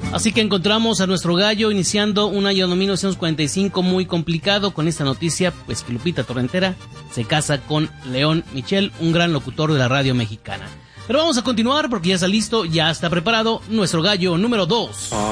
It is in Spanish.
Así que encontramos a nuestro gallo iniciando un año 1945 muy complicado con esta noticia, pues que Lupita Torrentera se casa con León Michel, un gran locutor de la radio mexicana. Pero vamos a continuar porque ya está listo, ya está preparado nuestro gallo número 2.